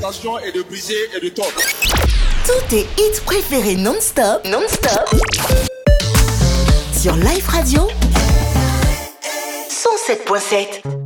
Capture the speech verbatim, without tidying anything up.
Attention et de briser et de tordre. Tous tes hits préférés non-stop, non-stop, sur Live Radio cent sept point sept.